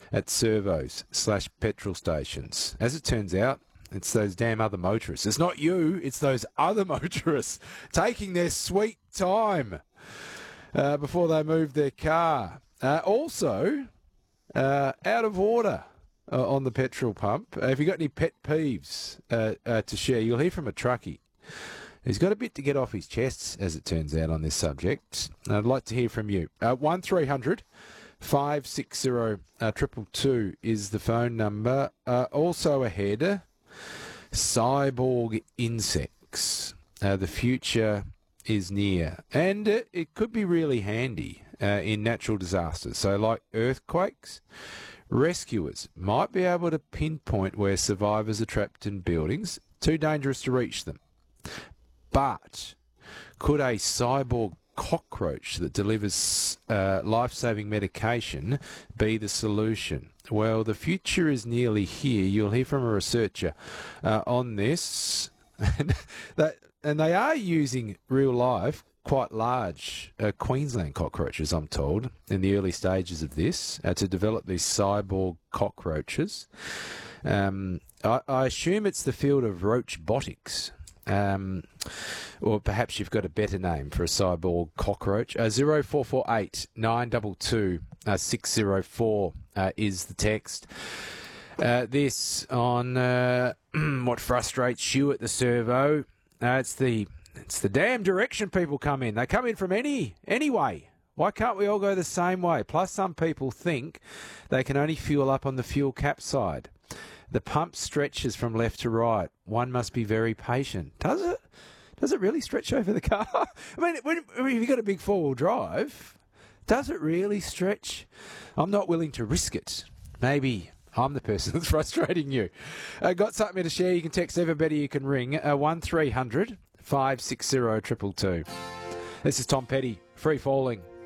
at servos/petrol stations. As it turns out, it's those damn other motorists. It's not you, it's those other motorists taking their sweet time before they move their car. Also, out of order on the petrol pump. If you've got any pet peeves to share, you'll hear from a truckie. He's got a bit to get off his chest, as it turns out, on this subject. I'd like to hear from you. 1300 560 222 is the phone number. Also ahead, cyborg insects. The future is near, and it could be really handy in natural disasters. So like earthquakes, rescuers might be able to pinpoint where survivors are trapped in buildings, too dangerous to reach them. But could a cyborg cockroach that delivers life-saving medication be the solution? Well, the future is nearly here. You'll hear from a researcher on this. And they are using real life, quite large Queensland cockroaches, I'm told, in the early stages of this, to develop these cyborg cockroaches. I assume it's the field of roachbotics. Or perhaps you've got a better name for a cyborg cockroach. 0448 922 604 is the text. This on what frustrates you at the servo. It's the damn direction people come in. They come in from any way. Why can't we all go the same way? Plus, some people think they can only fuel up on the fuel cap side. The pump stretches from left to right. One must be very patient. Does it? Does it really stretch over the car? I mean, if you've got a big four-wheel drive, does it really stretch? I'm not willing to risk it. Maybe I'm the person that's frustrating you. Got something to share? You can text Ever Better. You can ring 1300 560 222. This is Tom Petty, Free Falling.